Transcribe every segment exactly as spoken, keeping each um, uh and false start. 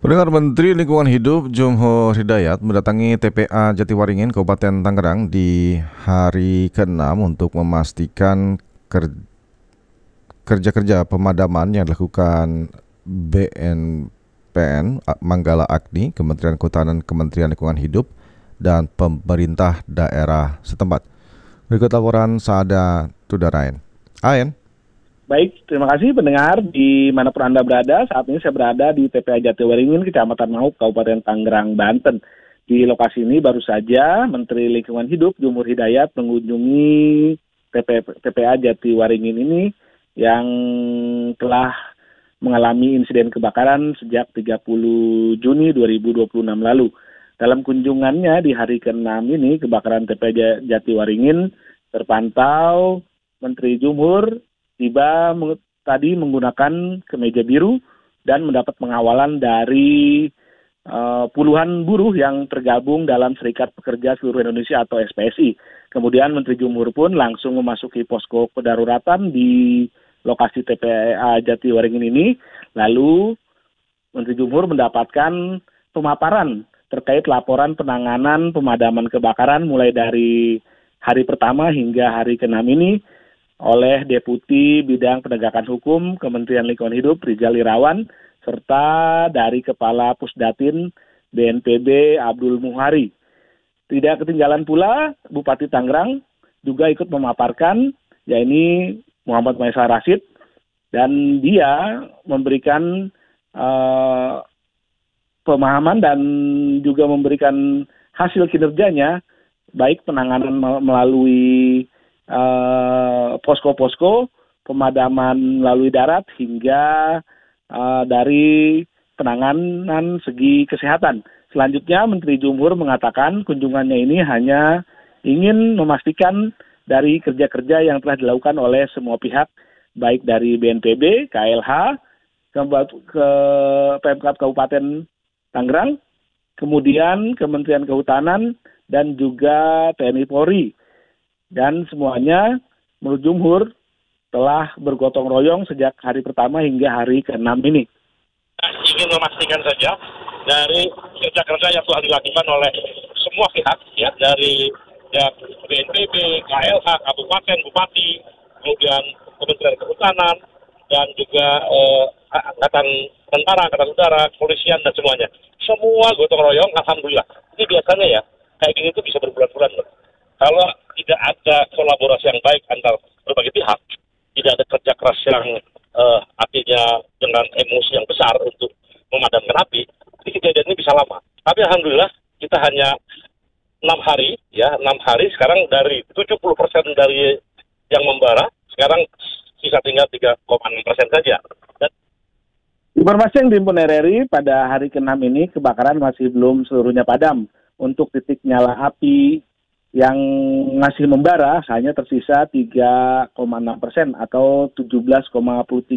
Pendengar, Menteri Lingkungan Hidup Jumhur Hidayat mendatangi T P A Jatiwaringin, Kabupaten Tangerang di hari keenam untuk memastikan ker- kerja-kerja pemadaman yang dilakukan B N P N, Manggala Agni, Kementerian Kehutanan, Kementerian Lingkungan Hidup, dan pemerintah daerah setempat. Berikut laporan Saada Tudarain. Ain. Baik, terima kasih pendengar dimanapun Anda berada. Saat ini saya berada di T P A Jatiwaringin, Kecamatan Maup, Kabupaten Tangerang, Banten. Di lokasi ini baru saja Menteri Lingkungan Hidup Jumhur Hidayat mengunjungi T P A Jatiwaringin ini yang telah mengalami insiden kebakaran sejak tiga puluh Juni dua ribu dua puluh enam lalu. Dalam kunjungannya di hari keenam ini, kebakaran T P A Jatiwaringin terpantau Menteri Jumhur tiba meng- tadi menggunakan kemeja biru dan mendapat pengawalan dari uh, puluhan buruh yang tergabung dalam Serikat Pekerja Seluruh Indonesia atau S P S I. Kemudian Menteri Jumhur pun langsung memasuki posko kedaruratan di lokasi T P A Jatiwaringin ini. Lalu Menteri Jumhur mendapatkan pemaparan terkait laporan penanganan pemadaman kebakaran mulai dari hari pertama hingga hari keenam ini oleh Deputi Bidang Penegakan Hukum Kementerian Lingkungan Hidup Rizal Irawan, serta dari Kepala Pusdatin B N P B Abdul Muhari. Tidak ketinggalan pula Bupati Tangerang juga ikut memaparkan, yaitu Muhammad Maisa Rashid, dan dia memberikan uh, pemahaman dan juga memberikan hasil kinerjanya, baik penanganan melalui Uh, posko-posko, pemadaman melalui darat, hingga uh, dari penanganan segi kesehatan. Selanjutnya Menteri Jumhur mengatakan kunjungannya ini hanya ingin memastikan dari kerja-kerja yang telah dilakukan oleh semua pihak, baik dari B N P B, K L H, ke, ke Pemkab Kabupaten Tangerang, kemudian Kementerian Kehutanan, dan juga T N I Polri. Dan semuanya menurut Jumhur telah bergotong royong sejak hari pertama hingga hari keenam ini. Ingin memastikan saja dari kerja-kerja yang telah dilakukan oleh semua pihak, ya, dari ya, B N P B, K L H, Kabupaten, Bupati, kemudian Kementerian Kehutanan, dan juga eh, Angkatan Tentara, Angkatan Udara, Kepolisian, dan semuanya. Semua gotong royong, alhamdulillah. Ini biasanya ya, kayak gini itu bisa berbulan-bulan. Kalau tidak ada kolaborasi yang baik antar berbagai pihak, tidak ada kerja keras yang uh, artinya dengan emosi yang besar untuk memadamkan api, jadi kejadian ini bisa lama. Tapi alhamdulillah kita hanya enam hari, ya enam hari sekarang dari tujuh puluh persen dari yang membara, sekarang sisa tinggal tiga koma enam persen saja. Dan informasi yang dihimpun R R I pada hari keenam ini, kebakaran masih belum seluruhnya padam. Untuk titik nyala api yang masih membara hanya tersisa tiga koma enam persen atau tujuh belas koma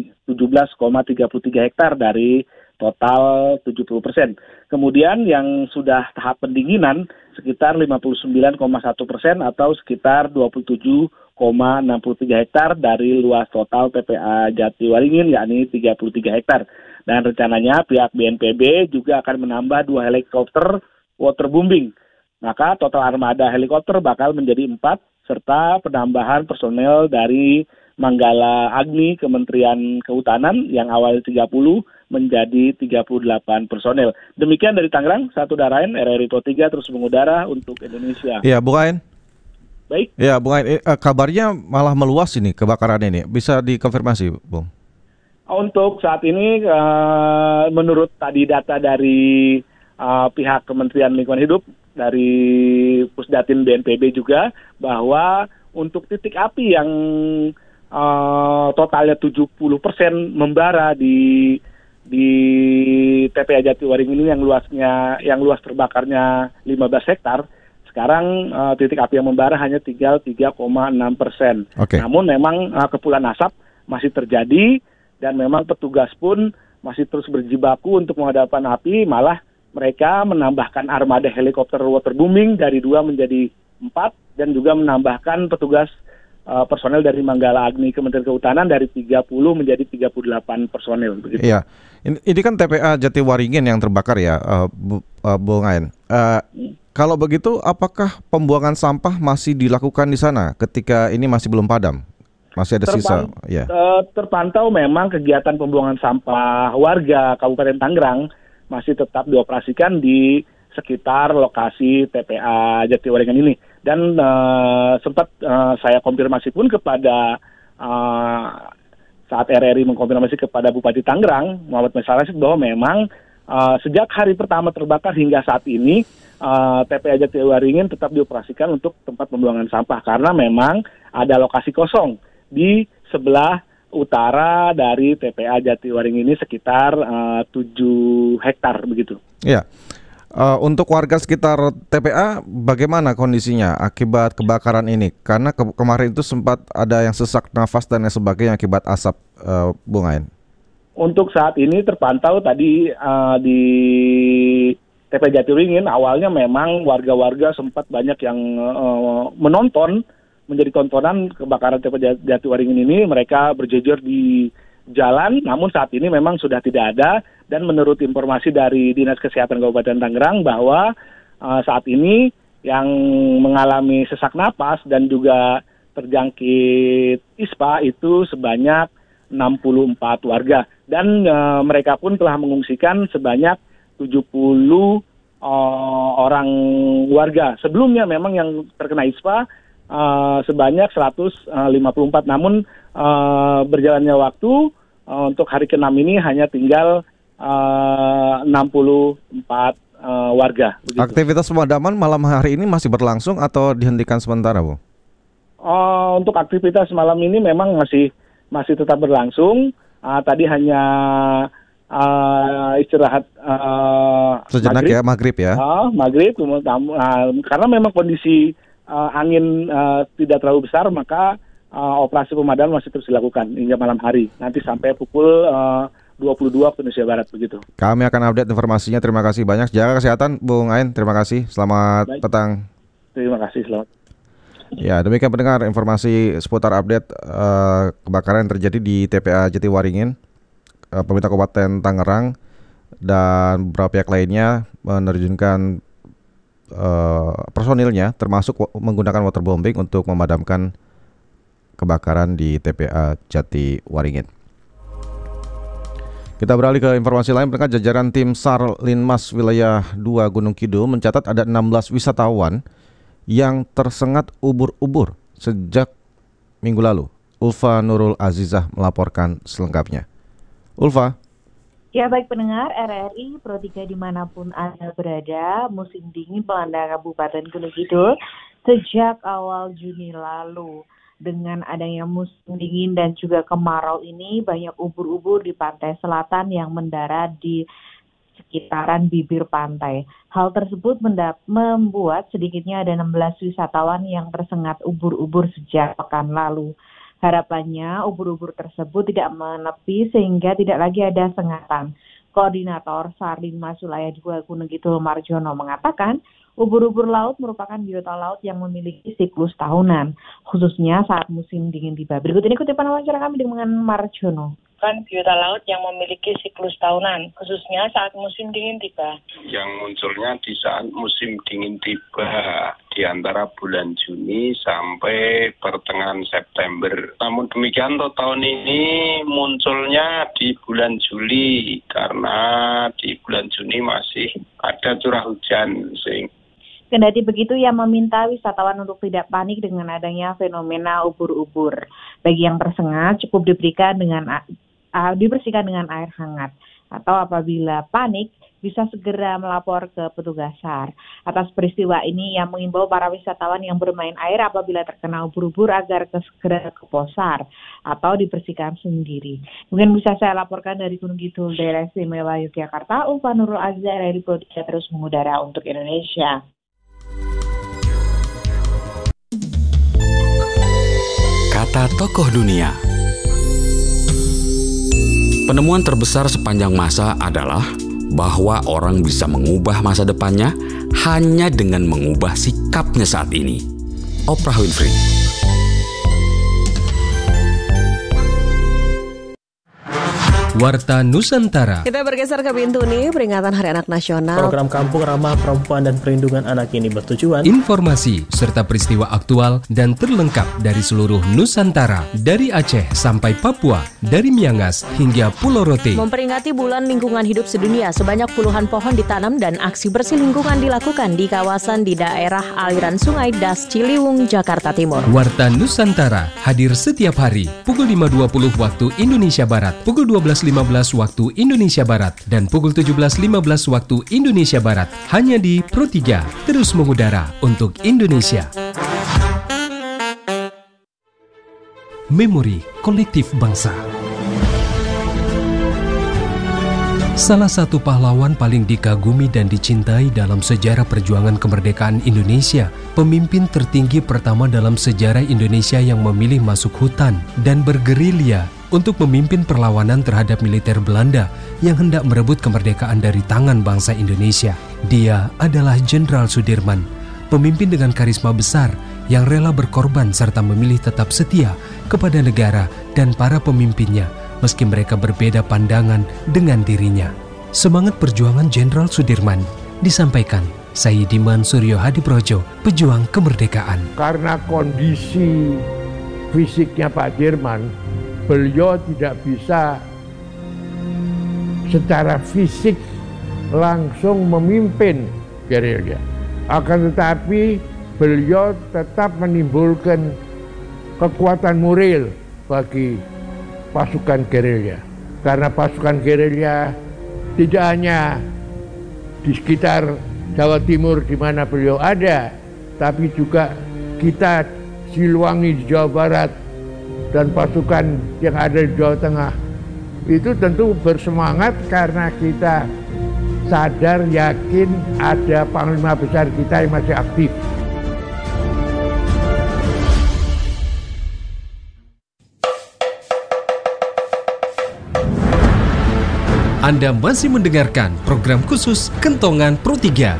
tiga puluh tiga hektar dari total tujuh puluh persen. Kemudian yang sudah tahap pendinginan sekitar lima puluh sembilan koma satu persen atau sekitar dua puluh tujuh koma enam puluh tiga hektar dari luas total T P A Jatiwaringin, yakni tiga puluh tiga hektar. Dan rencananya pihak B N P B juga akan menambah dua helikopter waterbombing. Maka total armada helikopter bakal menjadi empat, serta penambahan personel dari Manggala Agni Kementerian Kehutanan yang awal tiga puluh menjadi tiga puluh delapan personel. Demikian dari Tangerang, satu Darain, R R I Pro tiga terus mengudara untuk Indonesia. Iya, Bung Ain. Baik. Ya, Bung Ain, eh, kabarnya malah meluas ini kebakaran ini. Bisa dikonfirmasi, Bung? Untuk saat ini, uh, menurut tadi data dari uh, pihak Kementerian Lingkungan Hidup, dari Pusdatin B N P B juga, bahwa untuk titik api yang uh, totalnya tujuh puluh persen membara di di T P A Jatiwaringin ini yang luasnya yang luas terbakarnya lima belas hektar, sekarang uh, titik api yang membara hanya tinggal tiga koma enam persen. Okay. Namun memang uh, kepulan asap masih terjadi dan memang petugas pun masih terus berjibaku untuk memadamkan api, malah mereka menambahkan armada helikopter waterbombing dari dua menjadi empat, dan juga menambahkan petugas uh, personel dari Manggala Agni Kementerian Kehutanan dari tiga puluh menjadi tiga puluh delapan personel begitu. Iya. Ini, ini kan T P A Jatiwaringin yang terbakar ya, uh, Bu, uh, Bu Ngain. Uh, hmm. Kalau begitu, apakah pembuangan sampah masih dilakukan di sana ketika ini masih belum padam? Masih ada Terpan- sisa? Ya. Uh, terpantau memang kegiatan pembuangan sampah warga Kabupaten Tangerang masih tetap dioperasikan di sekitar lokasi T P A Jatiwaringin ini. Dan uh, sempat uh, saya konfirmasi pun kepada uh, saat R R I mengkonfirmasi kepada Bupati Tangerang Muhammad Mesarasid bahwa memang uh, sejak hari pertama terbakar hingga saat ini uh, T P A Jatiwaringin tetap dioperasikan untuk tempat pembuangan sampah karena memang ada lokasi kosong di sebelah utara dari T P A Jatiwaringin ini sekitar uh, tujuh hektar begitu. Iya. Uh, untuk warga sekitar T P A bagaimana kondisinya akibat kebakaran ini? Karena ke- kemarin itu sempat ada yang sesak nafas dan lain sebagainya akibat asap, uh, Bu Ngain. Untuk saat ini terpantau tadi uh, di T P A Jatiwaringin awalnya memang warga-warga sempat banyak yang uh, menonton, menjadi tontonan kebakaran T P A Jatiwaringin ini. Mereka berjejer di jalan, namun saat ini memang sudah tidak ada. Dan menurut informasi dari Dinas Kesehatan Kabupaten Tangerang bahwa uh, saat ini yang mengalami sesak napas dan juga terjangkit I S P A itu sebanyak enam puluh empat warga. Dan uh, mereka pun telah mengungsikan sebanyak tujuh puluh uh, orang warga. Sebelumnya memang yang terkena I S P A uh, sebanyak seratus lima puluh empat, namun uh, berjalannya waktu uh, untuk hari keenam ini hanya tinggal Uh, enam puluh empat uh, warga. Begitu. Aktivitas pemadaman malam hari ini masih berlangsung atau dihentikan sementara, Bu? Uh, untuk aktivitas malam ini memang masih masih tetap berlangsung. Uh, tadi hanya uh, istirahat uh, sejenak maghrib. ya, maghrib ya. Uh, maghrib, uh, karena memang kondisi uh, angin uh, tidak terlalu besar, maka uh, operasi pemadaman masih terus dilakukan hingga malam hari. Nanti sampai pukul uh, dua puluh dua waktu Indonesia Barat begitu. Kami akan update informasinya. Terima kasih banyak. Jaga kesehatan, Bung Ain. Terima kasih. Selamat Baik. petang. Terima kasih. Selamat. Ya, demikian pendengar informasi seputar update uh, kebakaran yang terjadi di T P A Jatiwaringin, uh, pemerintah Kabupaten Tangerang dan beberapa pihak lainnya menerjunkan uh, personilnya, termasuk menggunakan waterbombing untuk memadamkan kebakaran di T P A Jatiwaringin. Kita beralih ke informasi lain. Pendengar, jajaran tim SAR Linmas Wilayah dua Gunung Kidul mencatat ada enam belas wisatawan yang tersengat ubur-ubur sejak minggu lalu. Ulfa Nurul Azizah melaporkan selengkapnya. Ulfa. Ya, baik pendengar R R I Pro tiga dimanapun Anda berada, musim dingin melanda Kabupaten Gunung Kidul sejak awal Juni lalu. Dengan adanya musim dingin dan juga kemarau ini, banyak ubur-ubur di pantai selatan yang mendarat di sekitaran bibir pantai. Hal tersebut mendap- membuat sedikitnya ada enam belas wisatawan yang tersengat ubur-ubur sejak pekan lalu. Harapannya ubur-ubur tersebut tidak menepi sehingga tidak lagi ada sengatan. Koordinator SAR Linmas Wilayah dua Gunung Kidul Marjono mengatakan, ubur-ubur laut merupakan biota laut yang memiliki siklus tahunan, khususnya saat musim dingin tiba. Berikut ini kutipan wawancara kami dengan Marjono. Kan biota laut yang memiliki siklus tahunan, khususnya saat musim dingin tiba. Yang munculnya di saat musim dingin tiba, di antara bulan Juni sampai pertengahan September. Namun demikian untuk tahun ini munculnya di bulan Juli, karena di bulan Juni masih ada curah hujan. Sehingga Kendati begitu, ia meminta wisatawan untuk tidak panik dengan adanya fenomena ubur-ubur. Bagi yang tersengat, cukup diberikan dengan uh, dibersihkan dengan air hangat. Atau apabila panik, bisa segera melapor ke petugas SAR. Atas peristiwa ini, ia mengimbau para wisatawan yang bermain air apabila terkena ubur-ubur agar segera ke pos SAR atau dibersihkan sendiri. Mungkin bisa saya laporkan dari Gunung Kidul, Daerah Istimewa Yogyakarta, Ulfa Nurul Azizah, R R I Pro tiga terus mengudara untuk Indonesia. Kata tokoh dunia. Penemuan terbesar sepanjang masa adalah bahwa orang bisa mengubah masa depannya hanya dengan mengubah sikapnya saat ini. Oprah Winfrey. Warta Nusantara. Kita bergeser ke Bintuni, peringatan Hari Anak Nasional. Program Kampung Ramah Perempuan dan Perlindungan Anak ini bertujuan informasi serta peristiwa aktual dan terlengkap dari seluruh Nusantara, dari Aceh sampai Papua, dari Miangas hingga Pulau Rote. Memperingati Bulan Lingkungan Hidup Sedunia, sebanyak puluhan pohon ditanam dan aksi bersih lingkungan dilakukan di kawasan di daerah aliran Sungai Das Ciliwung, Jakarta Timur. Warta Nusantara hadir setiap hari pukul lima dua puluh waktu Indonesia Barat, pukul dua belas lima belas waktu Indonesia Barat, dan pukul tujuh belas lima belas waktu Indonesia Barat. Hanya di Pro tiga, terus mengudara untuk Indonesia. Memori kolektif bangsa. Salah satu pahlawan paling dikagumi dan dicintai dalam sejarah perjuangan kemerdekaan Indonesia, pemimpin tertinggi pertama dalam sejarah Indonesia yang memilih masuk hutan dan bergerilya untuk memimpin perlawanan terhadap militer Belanda yang hendak merebut kemerdekaan dari tangan bangsa Indonesia. Dia adalah Jenderal Sudirman, pemimpin dengan karisma besar yang rela berkorban serta memilih tetap setia kepada negara dan para pemimpinnya meski mereka berbeda pandangan dengan dirinya. Semangat perjuangan Jenderal Sudirman disampaikan Sayyidiman Suryo Hadiprojo, pejuang kemerdekaan. Karena kondisi fisiknya Pak Dirman, beliau tidak bisa secara fisik langsung memimpin gerilya. Akan tetapi beliau tetap menimbulkan kekuatan moral bagi pasukan gerilya. Karena pasukan gerilya tidak hanya di sekitar Jawa Timur di mana beliau ada, tapi juga kita Siliwangi di Jawa Barat dan pasukan yang ada di Jawa Tengah. Itu tentu bersemangat karena kita sadar, yakin ada panglima besar kita yang masih aktif. Anda masih mendengarkan program khusus Kentongan Pro tiga.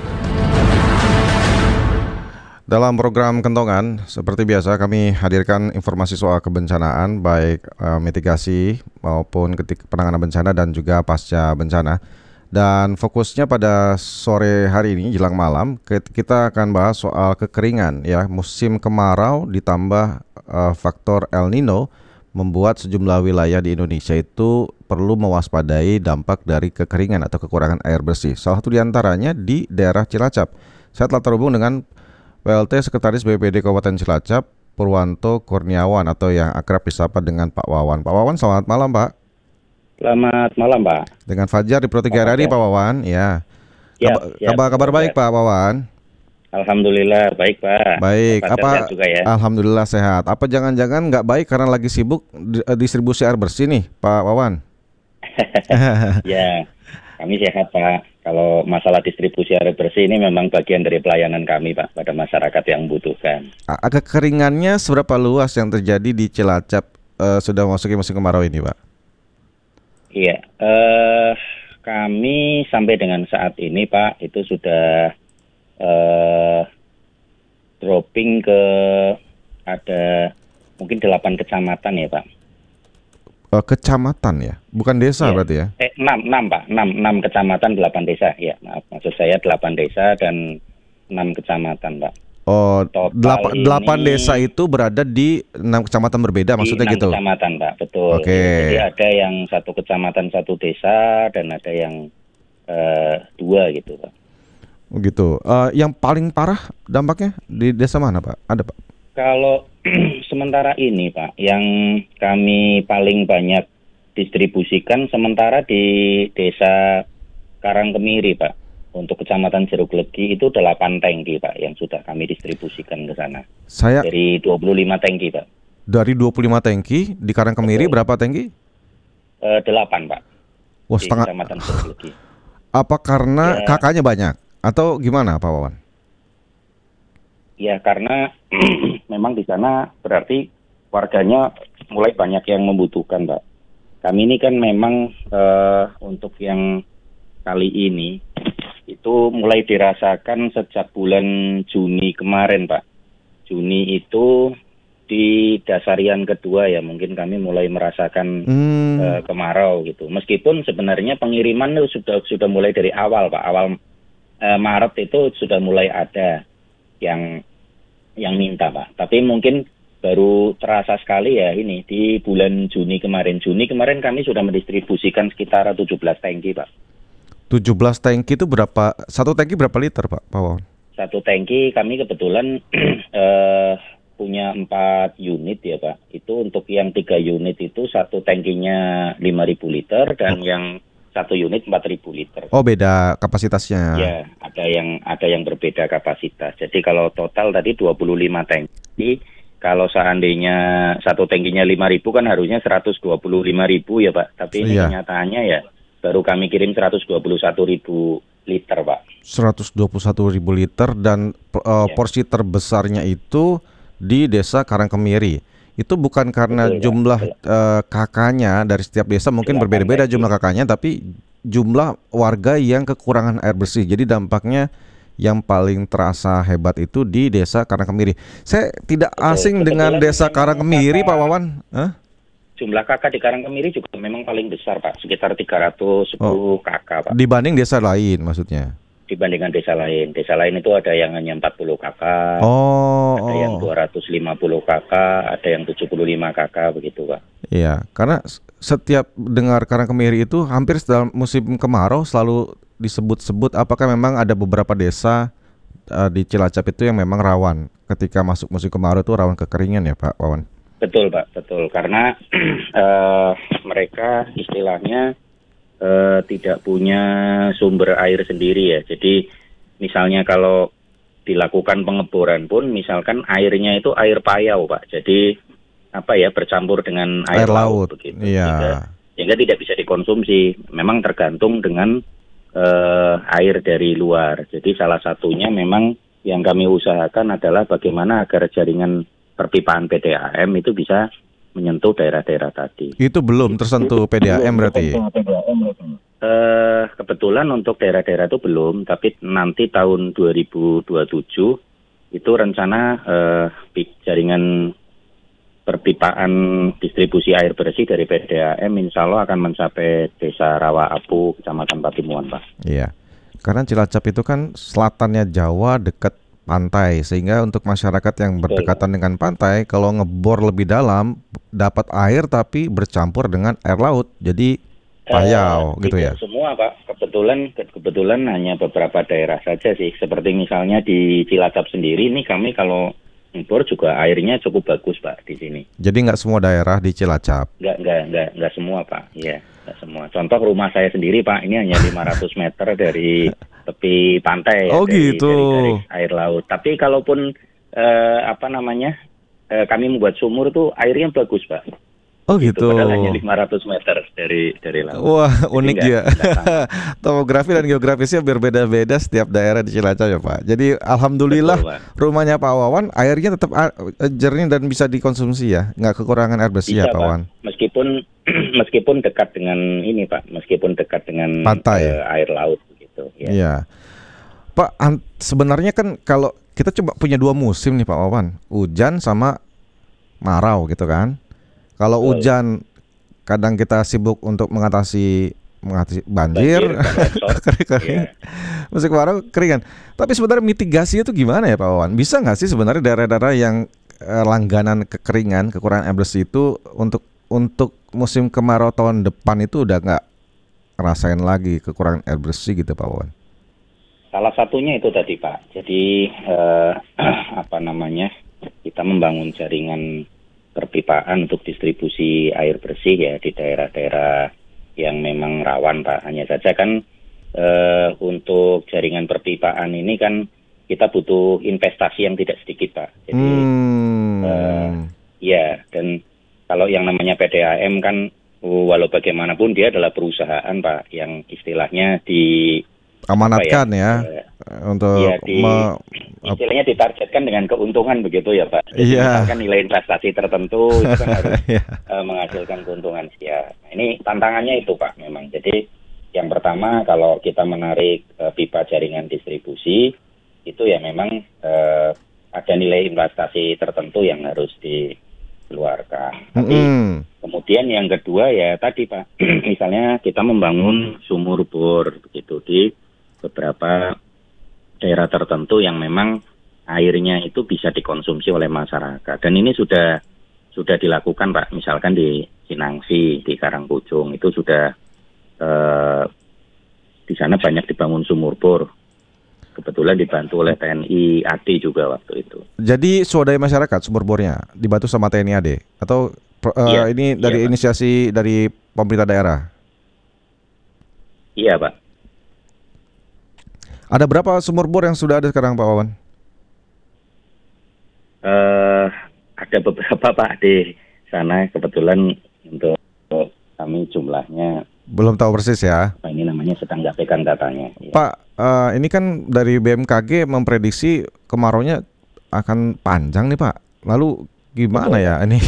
Dalam program Kentongan, seperti biasa kami hadirkan informasi soal kebencanaan, baik uh, mitigasi maupun ketika penanganan bencana dan juga pasca bencana. Dan fokusnya pada sore hari ini, jelang malam, kita akan bahas soal kekeringan, ya, musim kemarau ditambah uh, faktor El Nino membuat sejumlah wilayah di Indonesia itu perlu mewaspadai dampak dari kekeringan atau kekurangan air bersih. Salah satu diantaranya di daerah Cilacap. Saya telah terhubung dengan P L T Sekretaris B P D Kabupaten Cilacap, Purwanto Kurniawan atau yang akrab disapa dengan Pak Wawan. Pak Wawan, selamat malam, Pak. Selamat malam, Pak. Dengan Fajar di Pro tiga R R I, Pak Wawan. Ya. Ya, kabar, kabar baik, Pak Wawan. Alhamdulillah baik, Pak. Baik. Pak apa? Juga, ya? Alhamdulillah sehat. Apa jangan-jangan nggak baik karena lagi sibuk distribusi air bersih nih, Pak Wawan? Ya, kami sehat, Pak. Kalau masalah distribusi air bersih ini memang bagian dari pelayanan kami, Pak, pada masyarakat yang membutuhkan. Agak keringannya seberapa luas yang terjadi di Cilacap uh, sudah memasuki musim kemarau ini, Pak? Iya, uh, kami sampai dengan saat ini, Pak, itu sudah uh, dropping ke ada mungkin delapan kecamatan ya, Pak. Uh, kecamatan ya, bukan desa ya. Berarti ya? Eh, enam, enam Pak, enam, enam kecamatan, delapan desa, ya maaf, maksud saya delapan desa dan enam kecamatan, Pak. Oh, delapan, ini, delapan desa itu berada di enam kecamatan berbeda, maksudnya gitu? Enam kecamatan, Pak, betul. Oke. Okay. Jadi ada yang satu kecamatan satu desa dan ada yang uh, dua gitu, Pak. Begitu. Uh, yang paling parah dampaknya di desa mana, Pak? Ada, Pak? Kalau sementara ini, Pak, yang kami paling banyak distribusikan sementara di desa Karangkemiri, Pak. Untuk kecamatan Jeruk Legi itu delapan tangki, Pak, yang sudah kami distribusikan ke sana. Saya dari dua puluh lima tangki, Pak. Dari dua puluh lima tangki di Karangkemiri. Betul. Berapa tangki? Uh, delapan, Pak. Wah, setengah. Di kecamatan Jeruk Legi. Apa karena ya, kakaknya banyak atau gimana, Pak Wawan? Ya, karena memang di sana berarti warganya mulai banyak yang membutuhkan, Pak. Kami ini kan memang uh, untuk yang kali ini itu mulai dirasakan sejak bulan Juni kemarin, Pak. Juni itu di dasarian kedua ya mungkin kami mulai merasakan Hmm. uh, kemarau gitu. Meskipun sebenarnya pengiriman itu sudah sudah mulai dari awal Pak. Awal uh, Maret itu sudah mulai ada yang yang minta Pak. Tapi mungkin baru terasa sekali ya ini di bulan Juni kemarin. Juni kemarin kami sudah mendistribusikan sekitar tujuh belas tangki Pak. tujuh belas tangki itu berapa? Satu tangki berapa liter Pak Pak Wawan? Satu tangki kami kebetulan uh, punya empat unit ya Pak. Itu untuk yang tiga unit itu satu tangkinya lima ribu liter dan oh. yang satu unit empat ribu liter. Oh beda kapasitasnya. Ya ada yang ada yang berbeda kapasitas. Jadi kalau total tadi dua puluh lima tangki. Kalau seandainya satu tangkinya lima ribu kan harusnya seratus dua puluh lima ribu ya Pak. Tapi ini iya. kenyataannya ya baru kami kirim seratus dua puluh satu ribu liter Pak. seratus dua puluh satu ribu liter dan uh, ya. Porsi terbesarnya itu di Desa Karangkemiri. Itu bukan karena betul, jumlah uh, K K-nya dari setiap desa mungkin berbeda-beda jumlah K K-nya, tapi jumlah warga yang kekurangan air bersih. Jadi dampaknya yang paling terasa hebat itu di Desa Karangkemiri. Saya tidak betul, asing dengan Desa Karangkemiri Pak Wawan. Huh? Jumlah K K di Karangkemiri juga memang paling besar Pak, sekitar tiga ratus sepuluh oh. K K Pak. Dibanding desa lain maksudnya? Dibandingkan desa lain. Desa lain itu ada yang hanya empat puluh K K, oh, ada oh. yang dua ratus lima puluh K K, ada yang tujuh puluh lima K K begitu Pak. Iya, karena setiap dengar Karangkemiri itu hampir dalam musim kemarau selalu disebut-sebut, apakah memang ada beberapa desa uh, di Cilacap itu yang memang rawan ketika masuk musim kemarau itu rawan kekeringan ya Pak Wawan? Betul Pak, betul. Karena uh, mereka istilahnya Uh, tidak punya sumber air sendiri ya. Jadi misalnya kalau dilakukan pengeboran pun misalkan airnya itu air payau Pak. Jadi apa ya bercampur dengan air, air laut, laut begitu. Iya. Sehingga, sehingga tidak bisa dikonsumsi. Memang tergantung dengan uh, air dari luar. Jadi salah satunya memang yang kami usahakan adalah bagaimana agar jaringan perpipaan P D A M itu bisa menyentuh daerah-daerah tadi. Itu belum tersentuh P D A M berarti? Uh, kebetulan untuk daerah-daerah itu belum, tapi nanti tahun dua ribu dua puluh tujuh itu rencana uh, jaringan perpipaan distribusi air bersih dari P D A M insya Allah akan mencapai Desa Rawa Apu, Kecamatan Patimuan Pak. Iya, karena Cilacap itu kan selatannya Jawa dekat pantai, sehingga untuk masyarakat yang berdekatan dengan pantai kalau ngebor lebih dalam dapat air tapi bercampur dengan air laut, jadi payau uh, gitu ya. Semua Pak, kebetulan kebetulan hanya beberapa daerah saja sih, seperti misalnya di Cilacap sendiri ini kami kalau ngebor juga airnya cukup bagus Pak di sini. Jadi nggak semua daerah di Cilacap? Nggak nggak nggak nggak semua Pak, iya nggak semua. Contoh rumah saya sendiri Pak, ini hanya lima ratus meter dari tepi pantai oh, ya, dari, gitu. dari garis air laut. Tapi kalaupun eh, apa namanya eh, kami membuat sumur tuh airnya bagus Pak. Oh gitu. Itu padahal hanya lima ratus meter dari dari laut. Wah jadi unik enggak, ya. Topografi dan geografisnya berbeda-beda setiap daerah di Cilacap ya Pak. Jadi alhamdulillah betul, Pak. Rumahnya Pak Wawan airnya tetap jernih dan bisa dikonsumsi ya, nggak kekurangan air bersih bisa, ya Pak Wawan. Meskipun meskipun dekat dengan ini Pak, meskipun dekat dengan pantai uh, air laut. Ya. Iya, Pak. Sebenarnya kan kalau kita coba punya dua musim nih Pak Wawan, hujan sama marau gitu kan. Kalau oh. hujan kadang kita sibuk untuk mengatasi mengatasi banjir, banjir kering, yeah. Musim kemarau keringan. Tapi sebenarnya mitigasi itu gimana ya Pak Wawan? Bisa nggak sih sebenarnya daerah-daerah yang eh, langganan kekeringan, kekurangan air bersih itu untuk untuk musim kemarau tahun depan itu udah nggak ngerasain lagi kekurangan air bersih gitu Pak Wawan? Salah satunya itu tadi Pak. Jadi eh, apa namanya kita membangun jaringan perpipaan untuk distribusi air bersih ya di daerah-daerah yang memang rawan Pak. Hanya saja kan eh, untuk jaringan perpipaan ini kan kita butuh investasi yang tidak sedikit Pak. Jadi hmm. eh, ya dan kalau yang namanya P D A M kan walau bagaimanapun dia adalah perusahaan Pak yang istilahnya di amanatkan ya, ya uh, untuk ya, di, me, istilahnya ditargetkan dengan keuntungan begitu ya Pak. Jadi yeah. misalkan nilai investasi tertentu itu kan harus yeah. uh, menghasilkan keuntungan ya. Ini tantangannya itu Pak memang. Jadi yang pertama kalau kita menarik uh, pipa jaringan distribusi itu ya memang uh, ada nilai investasi tertentu yang harus dikeluarkan. Tapi Mm-hmm. kemudian yang kedua ya tadi Pak, misalnya kita membangun sumur bor begitu di beberapa daerah tertentu yang memang airnya itu bisa dikonsumsi oleh masyarakat. Dan ini sudah sudah dilakukan Pak, misalkan di Cinangsi, di Karangpucung itu sudah eh, di sana banyak dibangun sumur bor. Kebetulan dibantu oleh T N I A D juga waktu itu. Jadi swadaya masyarakat sumur bornya dibantu sama T N I A D atau uh, Iya, ini dari iya, Pak. inisiasi dari pemerintah daerah? Iya Pak. Ada berapa sumur bor yang sudah ada sekarang Pak Wawan? Eh, ada beberapa Pak di sana, kebetulan untuk kami jumlahnya Belum tahu persis ya. apa ini namanya sedang nggak pegang datanya. Ya. Pak, uh, ini kan dari B M K G memprediksi kemaraunya akan panjang nih Pak. Lalu gimana Betul. ya ini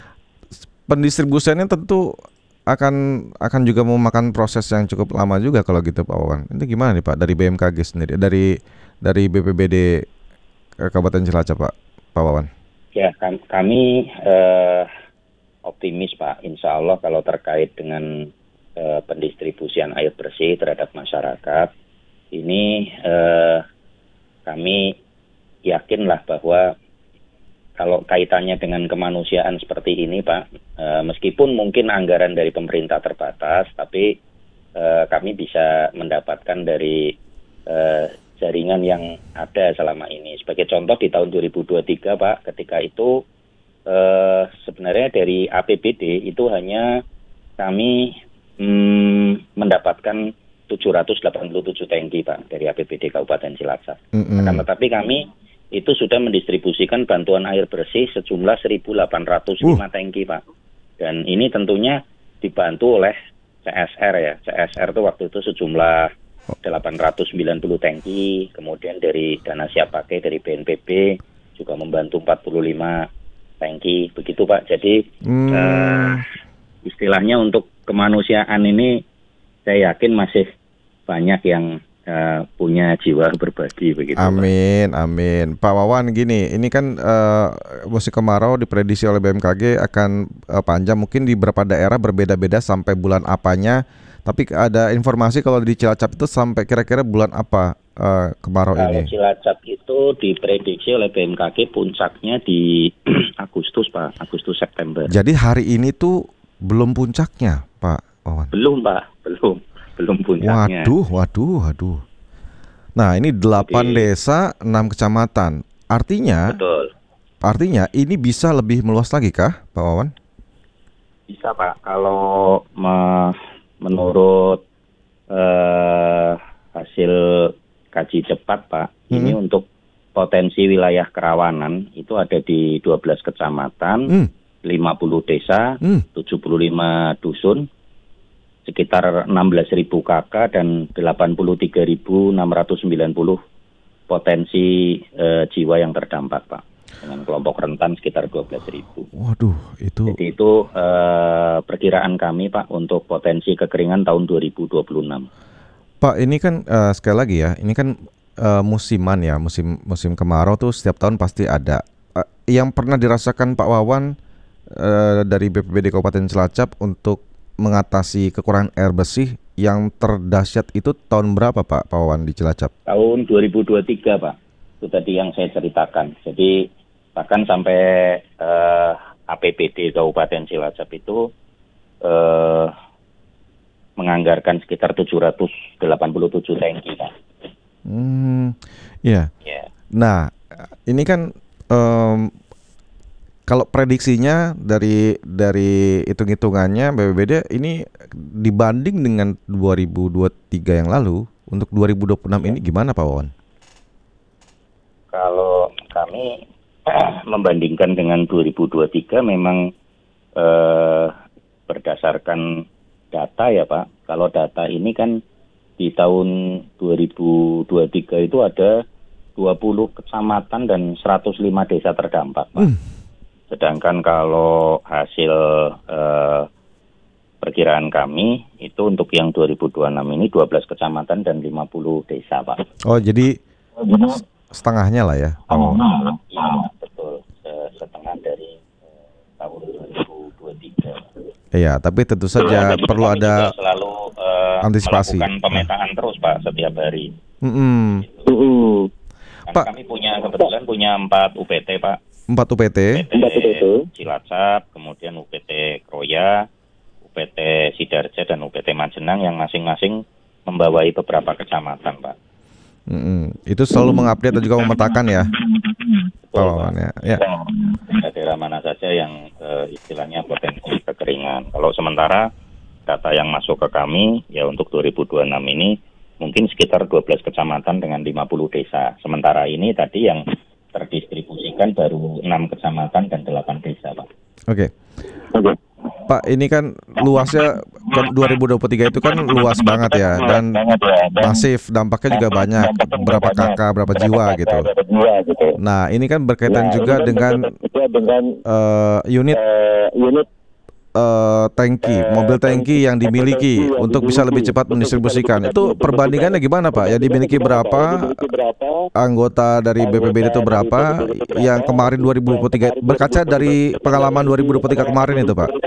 pendistribusiannya tentu akan akan juga memakan proses yang cukup lama juga kalau gitu Pak Wawan. Ini gimana nih Pak dari B M K G sendiri, dari dari B P B D eh, Kabupaten Cilacap Pak, Pak Wawan? Ya, kam- kami eh, optimis Pak, insya Allah kalau terkait dengan eh, pendistribusian air bersih terhadap masyarakat, ini eh, kami yakinlah bahwa kalau kaitannya dengan kemanusiaan seperti ini Pak, eh, meskipun mungkin anggaran dari pemerintah terbatas, tapi eh, kami bisa mendapatkan dari eh, jaringan yang ada selama ini. Sebagai contoh di tahun dua ribu dua puluh tiga Pak, ketika itu eh, sebenarnya dari A P B D itu hanya kami hmm, mendapatkan tujuh ratus delapan puluh tujuh tangki Pak dari A P B D Kabupaten Cilacap. Mm-mm. Akan tetapi kami itu sudah mendistribusikan bantuan air bersih sejumlah seribu delapan ratus lima uh. tangki Pak. Dan ini tentunya dibantu oleh C S R ya. C S R itu waktu itu sejumlah delapan ratus sembilan puluh tangki, kemudian dari dana siap pakai dari B N P B juga membantu empat puluh lima tangki, begitu Pak. Jadi hmm. uh, istilahnya untuk kemanusiaan ini saya yakin masih banyak yang uh, punya jiwa berbagi begitu. Amin, Pak. Amin. Pak Wawan gini, ini kan uh, musim kemarau diprediksi oleh B M K G akan uh, panjang, mungkin di beberapa daerah berbeda-beda sampai bulan apanya. Tapi ada informasi kalau di Cilacap itu sampai kira-kira bulan apa uh, kemarau kalau ini? Kalau Cilacap itu diprediksi oleh B M K G puncaknya di Agustus Pak, Agustus September. Jadi hari ini tuh belum puncaknya Pak Wawan? Belum Pak, belum, belum puncaknya. Waduh, waduh, waduh. Nah ini delapan Jadi, desa, enam kecamatan. Artinya, betul. Artinya ini bisa lebih meluas lagi kah Pak Wawan? Bisa Pak, kalau me menurut eh, hasil kaji cepat Pak, hmm. ini untuk potensi wilayah kerawanan itu ada di dua belas kecamatan, hmm. lima puluh desa, hmm. tujuh puluh lima dusun, sekitar enam belas ribu kakak dan delapan puluh tiga ribu enam ratus sembilan puluh potensi eh, jiwa yang terdampak Pak. Dengan kelompok rentan sekitar dua belas ribu. Waduh, itu. Jadi itu uh, perkiraan kami Pak untuk potensi kekeringan tahun dua ribu dua puluh enam. Pak, ini kan uh, sekali lagi ya, ini kan uh, musiman ya, musim musim kemarau tuh setiap tahun pasti ada. Uh, yang pernah dirasakan Pak Wawan uh, dari B P B D Kabupaten Cilacap untuk mengatasi kekurangan air bersih yang terdahsyat itu tahun berapa Pak Pak Wawan di Cilacap? Tahun dua ribu dua puluh tiga Pak. Itu tadi yang saya ceritakan. Jadi bahkan sampai uh, A P B D Kabupaten Cilacap itu uh, menganggarkan sekitar tujuh ratus delapan puluh tujuh tangki Pak. Hmm, ya. Yeah. Nah, ini kan um, kalau prediksinya dari dari hitung-hitungannya B P B D ini dibanding dengan dua ribu dua puluh tiga yang lalu, untuk dua ribu dua puluh enam ini gimana Pak Wawan? Kalau kami membandingkan dengan dua ribu dua puluh tiga memang eh, berdasarkan data ya Pak. Kalau data ini kan di tahun dua ribu dua puluh tiga itu ada dua puluh kecamatan dan seratus lima desa terdampak Pak. Hmm. Sedangkan kalau hasil eh, perkiraan kami itu untuk yang dua ribu dua puluh enam ini dua belas kecamatan dan lima puluh desa Pak. Oh jadi setengahnya lah ya. Oh, ya betul, setengah dari eh, tahun dua ribu dua puluh tiga. Iya, tapi tentu saja ya, perlu ada selalu uh, antisipasi. Melakukan pemetaan terus Pak setiap hari. Mm-hmm. Gitu. Karena Pak, kami punya kebetulan punya empat U P T Pak. Empat U P T. U P T Cilacap, kemudian U P T Kroya, U P T Sidarja dan U P T Majenang yang masing-masing membawai beberapa kecamatan Pak. Mm-hmm. Itu selalu mengupdate dan juga memetakan ya. Betul, ya. ya. Daerah mana saja yang uh, istilahnya potensi kekeringan. Kalau sementara data yang masuk ke kami ya untuk dua ribu dua puluh enam ini mungkin sekitar dua belas kecamatan dengan lima puluh desa. Sementara ini tadi yang terdistribusikan baru enam kecamatan dan delapan desa, Pak. Oke. Okay. Pak, ini kan luasnya dua ribu dua puluh tiga itu kan luas banget ya dan masif, dampaknya juga banyak, berapa kakak, berapa jiwa gitu. Nah, ini kan berkaitan juga dengan uh, unit uh, tangki, mobil tangki yang dimiliki untuk bisa lebih cepat mendistribusikan. Itu perbandingannya gimana Pak? Yang dimiliki berapa, anggota dari B P B D itu berapa, yang kemarin dua ribu dua puluh tiga, berkaca dari pengalaman dua ribu dua puluh tiga kemarin itu Pak?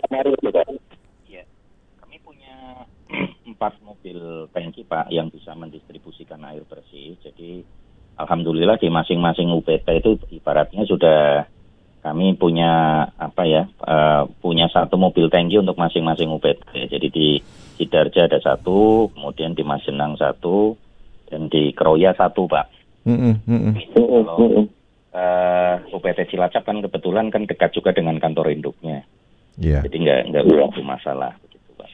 Ya, kami punya empat mobil tangki Pak yang bisa mendistribusikan air bersih. Jadi alhamdulillah di masing-masing U P T itu ibaratnya sudah kami punya apa ya uh, punya satu mobil tangki untuk masing-masing U P T. Jadi di Sidarja ada satu, kemudian di Majenang satu, dan di Kroya satu Pak. Mm-hmm. Mm-hmm. Kalau uh, U P T Cilacap kan kebetulan kan dekat juga dengan kantor induknya. Yeah. Jadi nggak nggak begitu masalah begitu Pak.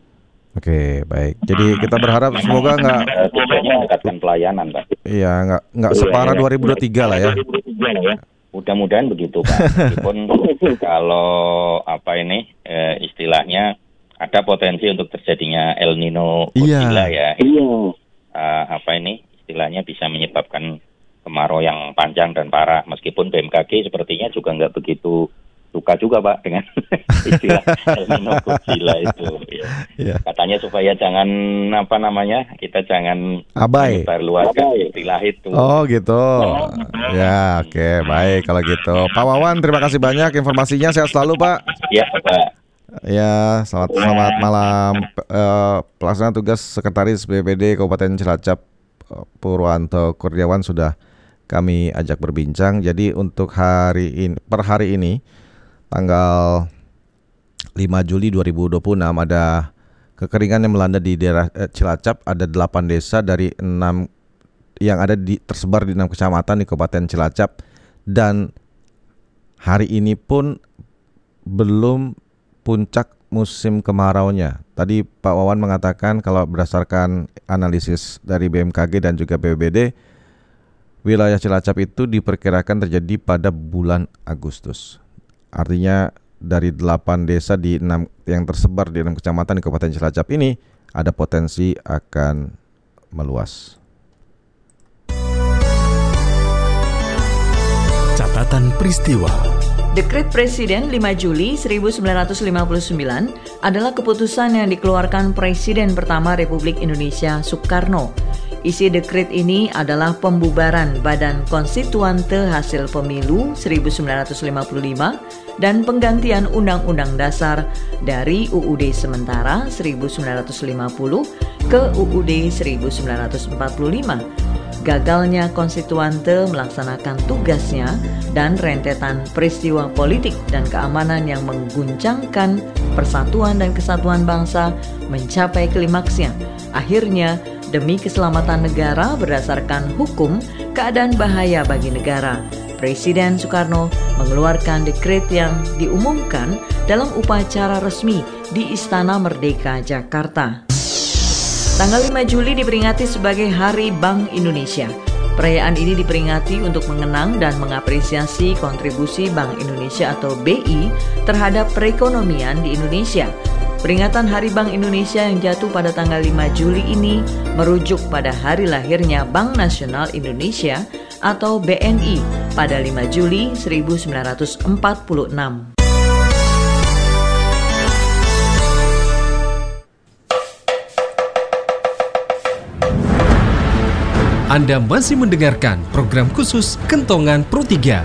Oke, baik. Jadi kita berharap semoga nggak tujuannya meningkatkan pelayanan Pak. Iya, nggak nggak separah dua ribu dua puluh tiga lah ya. Mudah-mudahan begitu Pak. Meskipun kalau apa ini e, istilahnya ada potensi untuk terjadinya El Nino Godzilla iya. ya. Iya. Uh, apa ini istilahnya bisa menyebabkan kemarau yang panjang dan parah. Meskipun B M K G sepertinya juga nggak begitu suka juga Pak dengan istilah El Nino Godzilla itu. Ya. Yeah. Katanya supaya jangan apa namanya kita jangan abai menyebarluaskan istilah itu. Oh gitu. Ya oke okay, baik kalau gitu. Pak Wawan terima kasih banyak informasinya, sehat selalu Pak. Ya Pak. Ya selamat selamat malam. Uh, Pelaksana tugas Sekretaris B P D Kabupaten Cilacap Purwanto Kurniawan sudah kami ajak berbincang. Jadi untuk hari ini per hari ini tanggal lima Juli dua ribu dua puluh enam ada kekeringan yang melanda di daerah eh, Cilacap. Ada delapan desa dari enam yang ada di tersebar di enam kecamatan di Kabupaten Cilacap, dan hari ini pun belum puncak musim kemaraunya. Tadi Pak Wawan mengatakan kalau berdasarkan analisis dari B M K G dan juga B P B D, wilayah Cilacap itu diperkirakan terjadi pada bulan Agustus. Artinya dari delapan desa di enam yang tersebar di enam kecamatan di Kabupaten Cilacap ini ada potensi akan meluas. Catatan peristiwa. Dekret Presiden lima Juli seribu sembilan ratus lima puluh sembilan adalah keputusan yang dikeluarkan Presiden pertama Republik Indonesia Soekarno. Isi dekret ini adalah pembubaran Badan Konstituante Hasil Pemilu seribu sembilan ratus lima puluh lima dan penggantian Undang-Undang Dasar dari U U D sementara seribu sembilan ratus lima puluh ke U U D seribu sembilan ratus empat puluh lima. Gagalnya konstituante melaksanakan tugasnya dan rentetan peristiwa politik dan keamanan yang mengguncangkan persatuan dan kesatuan bangsa mencapai klimaksnya. Akhirnya, demi keselamatan negara berdasarkan hukum, keadaan bahaya bagi negara, Presiden Soekarno mengeluarkan dekret yang diumumkan dalam upacara resmi di Istana Merdeka, Jakarta. Tanggal lima Juli diperingati sebagai Hari Bank Indonesia. Perayaan ini diperingati untuk mengenang dan mengapresiasi kontribusi Bank Indonesia atau B I terhadap perekonomian di Indonesia. Peringatan Hari Bank Indonesia yang jatuh pada tanggal lima Juli ini merujuk pada hari lahirnya Bank Nasional Indonesia atau B N I pada lima Juli seribu sembilan ratus empat puluh enam. Anda masih mendengarkan program khusus Kentongan Pro tiga.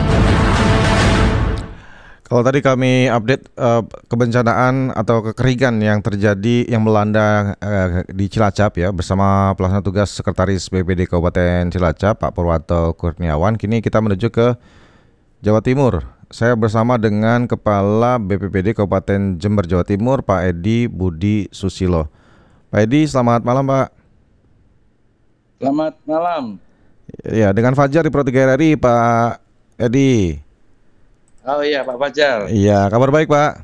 Kalau tadi kami update uh, kebencanaan atau kekeringan yang terjadi yang melanda uh, di Cilacap ya bersama pelaksana tugas Sekretaris B P D Kabupaten Cilacap Pak Purwanto Kurniawan. Kini kita menuju ke Jawa Timur. Saya bersama dengan Kepala B P P D Kabupaten Jember Jawa Timur Pak Edi Budi Susilo. Pak Edi, selamat malam Pak. Selamat malam. Ya, dengan Fajar di Pro tiga R R I, Pak Edi. Oh iya, Pak Fajar. Iya, kabar baik, Pak?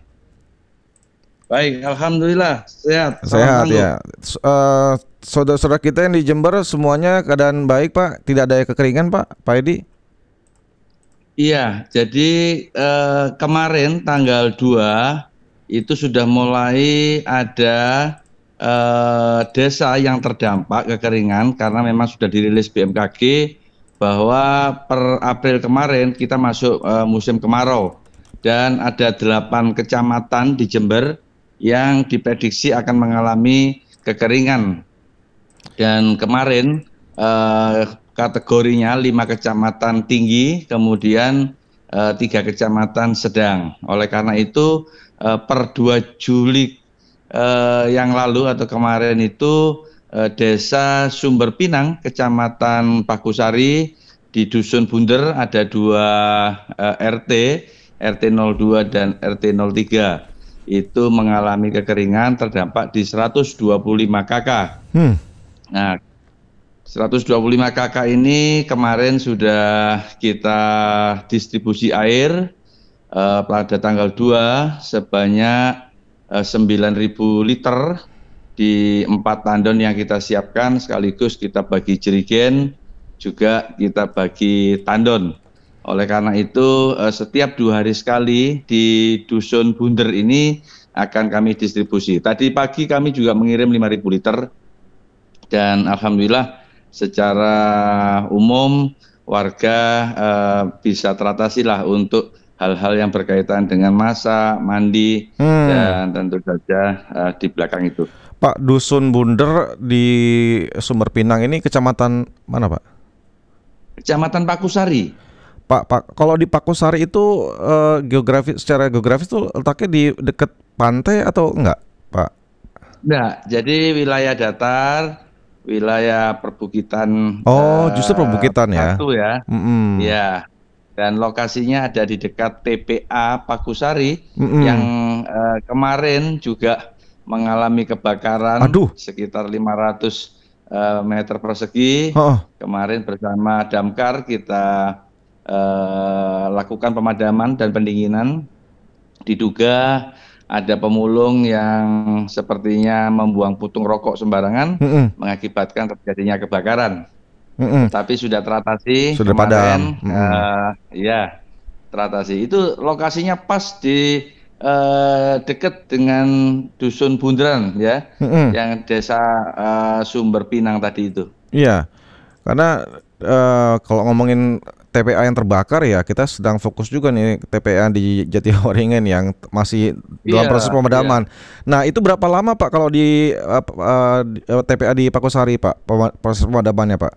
Baik, alhamdulillah sehat. Sehat ya. Uh, saudara-saudara kita yang di Jember semuanya keadaan baik, Pak. Tidak ada kekeringan, Pak. Pak Edi? Iya, jadi eh, kemarin tanggal dua itu sudah mulai ada Uh, desa yang terdampak kekeringan karena memang sudah dirilis B M K G bahwa per April kemarin kita masuk uh, musim kemarau dan ada delapan kecamatan di Jember yang diprediksi akan mengalami kekeringan dan kemarin uh, kategorinya lima kecamatan tinggi kemudian uh, tiga kecamatan sedang. Oleh karena itu uh, per dua Juli Uh, yang lalu atau kemarin itu uh, Desa Sumber Pinang, Kecamatan Pakusari di Dusun Bunder ada dua uh, R T, R T nol dua dan R T nol tiga itu mengalami kekeringan terdampak di seratus dua puluh lima kakak. Hmm. Nah, seratus dua puluh lima kakak ini kemarin sudah kita distribusi air uh, pada tanggal dua sebanyak sembilan ribu liter di empat tandon yang kita siapkan sekaligus kita bagi jerigen juga kita bagi tandon. Oleh karena itu setiap dua hari sekali di Dusun Bunder ini akan kami distribusi. Tadi pagi kami juga mengirim lima ribu liter dan alhamdulillah secara umum warga eh, bisa teratasi lah untuk hal-hal yang berkaitan dengan masak, mandi, hmm. dan tentu saja uh, di belakang itu. Pak, Dusun Bunder di Sumber Pinang ini kecamatan mana, Pak? Kecamatan Pakusari. Pak, Pak, kalau di Pakusari itu uh, geografis secara geografis itu letaknya di dekat pantai atau enggak, Pak? Enggak, jadi wilayah datar, wilayah perbukitan. Oh, uh, justru perbukitan ya? Satu ya. Mm-hmm. Ya. Dan lokasinya ada di dekat T P A Pakusari mm-hmm. yang uh, kemarin juga mengalami kebakaran. Aduh. Sekitar lima ratus uh, meter persegi. Oh. Kemarin bersama Damkar kita uh, lakukan pemadaman dan pendinginan. Diduga ada pemulung yang sepertinya membuang putung rokok sembarangan mm-hmm. mengakibatkan terjadinya kebakaran. Mm-mm. Tapi sudah teratasi, sudah padam. Uh, ya, teratasi. Itu lokasinya pas di uh, dekat dengan Dusun Bunderan, ya, Mm-mm. yang Desa uh, Sumber Pinang tadi itu. Iya, karena uh, kalau ngomongin T P A yang terbakar ya, kita sedang fokus juga nih T P A di Jatiwaringin yang masih dalam yeah, proses pemadaman. Yeah. Nah, itu berapa lama Pak kalau di uh, uh, T P A di Pakusari Pak, proses pemadamannya Pak?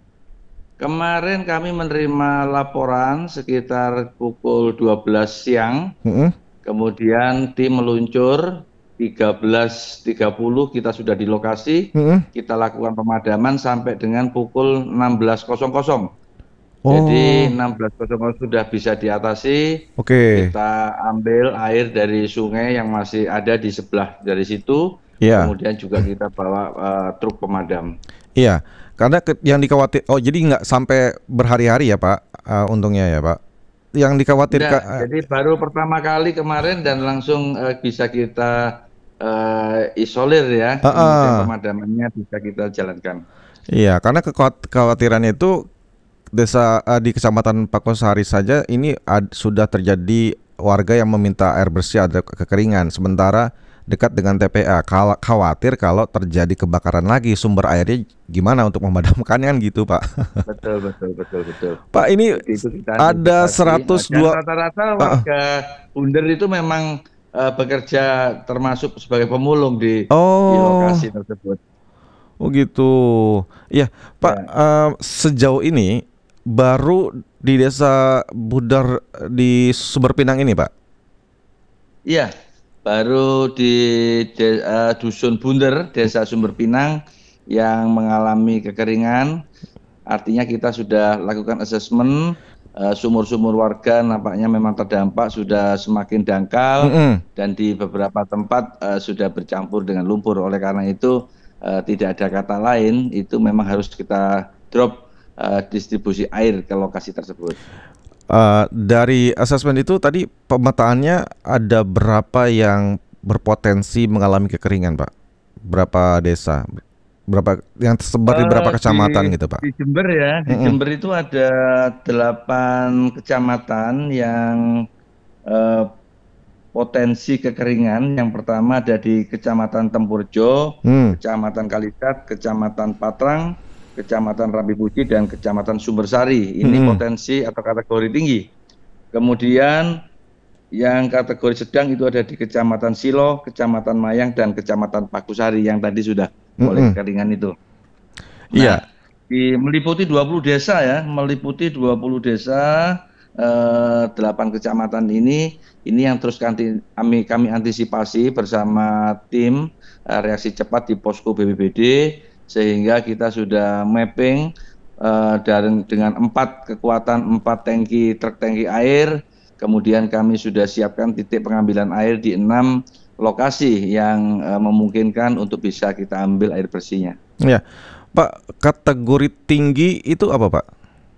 Kemarin kami menerima laporan sekitar pukul dua belas siang, mm-hmm. kemudian tim meluncur tiga belas tiga puluh kita sudah di lokasi, mm-hmm. kita lakukan pemadaman sampai dengan pukul enam belas. Oh. Jadi enam belas sudah bisa diatasi, okay. Kita ambil air dari sungai yang masih ada di sebelah dari situ, yeah. Kemudian juga kita bawa uh, truk pemadam. Iya. Karena ke, yang dikhawatir, oh jadi nggak sampai berhari-hari ya Pak, uh, untungnya ya Pak. Yang dikhawatirkan. Uh, jadi baru pertama kali kemarin dan langsung uh, bisa kita uh, isolir ya, uh, kemudian uh. pemadamannya bisa kita jalankan. Iya, karena kekhawatirannya itu desa uh, di Kecamatan Pakusari saja ini ad, sudah terjadi warga yang meminta air bersih ada kekeringan, sementara dekat dengan T P A, khawatir kalau terjadi kebakaran lagi sumber airnya gimana untuk memadamkannya kan gitu Pak. Betul betul betul betul. Pak ini ada seratus dua rata-rata warga uh, Bunder itu memang uh, bekerja termasuk sebagai pemulung di, oh. di lokasi tersebut. Oh gitu. Ya, Pak, Ya. eh, sejauh ini baru di Desa Budar di Sumber Pinang ini, Pak. Iya, baru di de- eh, Dusun Bunder, Desa Sumber Pinang yang mengalami kekeringan. Artinya kita sudah lakukan asesmen, eh, sumur-sumur warga nampaknya memang terdampak sudah semakin dangkal Mm-mm. dan di beberapa tempat eh, sudah bercampur dengan lumpur. Oleh karena itu eh, tidak ada kata lain, itu memang harus kita drop eh, distribusi air ke lokasi tersebut. Eh, dari asesmen itu tadi pemetaannya ada berapa yang berpotensi mengalami kekeringan, Pak? Berapa desa? Berapa yang tersebar di berapa Eh, kecamatan di, gitu, Pak? di Jember ya, di Mm-mm. Jember itu ada delapan kecamatan yang eh, potensi kekeringan. Yang pertama ada di Kecamatan Tempurjo, Hmm. Kecamatan Kalikat, Kecamatan Patrang, Kecamatan Rambipuji, dan Kecamatan Sumbersari. Ini Mm-mm. potensi atau kategori tinggi. Kemudian yang kategori sedang itu ada di Kecamatan Silo, Kecamatan Mayang, dan Kecamatan Pakusari yang tadi sudah mulai Mm-mm. kekeringan itu. Iya. Di, meliputi dua puluh desa ya, meliputi dua puluh desa, eh, delapan kecamatan ini, ini yang terus kanti- kami, kami antisipasi bersama tim eh, reaksi cepat di posko B P B D, sehingga kita sudah mapping eh, dan dengan empat kekuatan, empat tangki, truk tangki air, kemudian kami sudah siapkan titik pengambilan air di enam lokasi yang eh, memungkinkan untuk bisa kita ambil air bersihnya. Ya, Pak, kategori tinggi itu apa, Pak?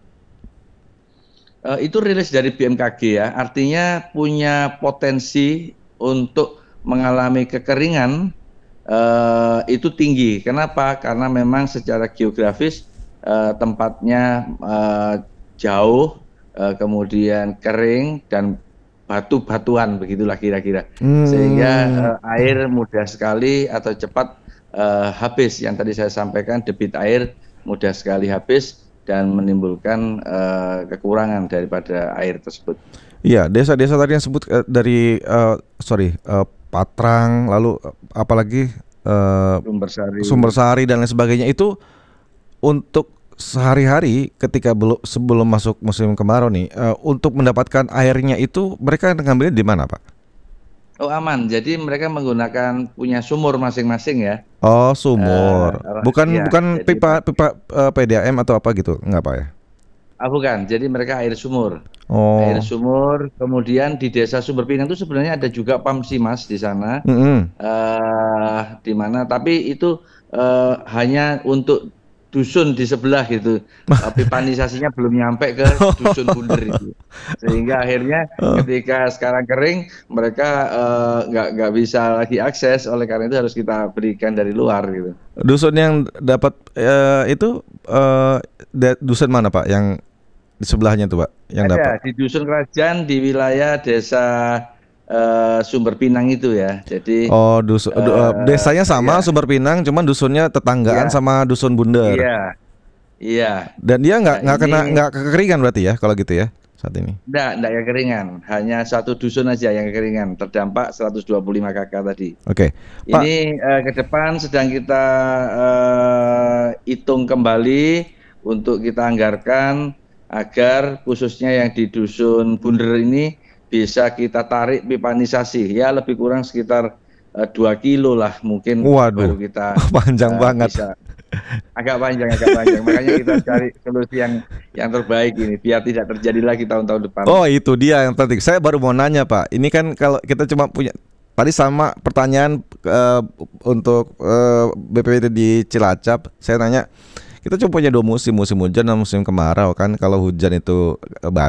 Eh, itu rilis dari B M K G ya, artinya punya potensi untuk mengalami kekeringan eh, itu tinggi. Kenapa? Karena memang secara geografis eh, tempatnya eh, jauh, eh, kemudian kering dan batu-batuan, begitulah kira-kira. Hmm. Sehingga eh, air mudah sekali atau cepat eh, habis. Yang tadi saya sampaikan, debit air mudah sekali habis dan menimbulkan eh, kekurangan daripada air tersebut. Iya, desa-desa tadi yang sebut eh, dari eh, sorry eh, Patrang, lalu eh, apalagi eh, Sumbersari. Sumbersari dan lain sebagainya itu untuk sehari-hari ketika belum sebelum masuk musim kemarau nih, eh, untuk mendapatkan airnya itu mereka ngambilnya di mana, Pak? Oh aman, jadi mereka menggunakan punya sumur masing-masing ya. Oh, sumur. Eh, bukan iya, bukan jadi- pipa pipa eh, P D A M atau apa gitu, enggak, Pak ya? Ah bukan, jadi mereka air sumur. Oh. Air sumur, kemudian di Desa Sumber Pinang itu sebenarnya ada juga Pamsimas di sana. Mm-mm. eh di mana tapi itu eh, hanya untuk dusun di sebelah gitu. Eh, pipanisasinya belum nyampe ke dusun Bunder itu. Sehingga akhirnya ketika sekarang kering mereka eh, nggak nggak bisa lagi akses, oleh karena itu harus kita berikan dari luar gitu. Dusun yang dapat eh, itu eh, da- dusun mana, Pak? Yang di sebelahnya tuh, Pak, yang Ada dapat. di dusun kerajaan di wilayah Desa eh, Sumber Pinang itu ya. Jadi Oh, dusun du- eh, eh, desanya sama iya. Sumber Pinang, cuman dusunnya tetanggaan Iya. sama dusun Bunder. Iya. Iya. Dan dia nggak Nah, nggak kena ini- nggak kekeringan berarti ya kalau gitu ya saat ini. Enggak, enggak kekeringan. Hanya satu dusun aja yang kekeringan, terdampak seratus dua puluh lima kakak tadi. Oke, Pak. Ini eh, ke depan sedang kita eh, hitung kembali untuk kita anggarkan agar khususnya yang di dusun Bunder ini bisa kita tarik pipanisasi. Ya lebih kurang sekitar eh, dua kilo lah mungkin. Waduh, baru kita panjang eh, banget. bisa. Agak panjang, agak panjang. Makanya kita cari solusi yang yang terbaik ini biar tidak terjadi lagi tahun-tahun depan. Oh, itu dia yang penting. Saya baru mau nanya, Pak. Ini kan kalau kita cuma punya tadi sama pertanyaan eh, untuk eh, B P B D di Cilacap, saya nanya kita cuma punya dua musim, musim hujan dan musim kemarau kan. Kalau hujan itu eh,